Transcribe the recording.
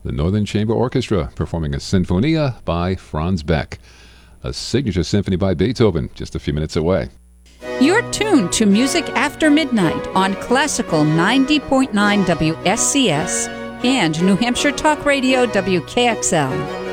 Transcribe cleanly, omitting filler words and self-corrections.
the Northern Chamber Orchestra performing a Sinfonia by Franz Beck, a signature symphony by Beethoven, just a few minutes away. You're tuned to Music After Midnight on Classical 90.9 WSCS and New Hampshire Talk Radio WKXL.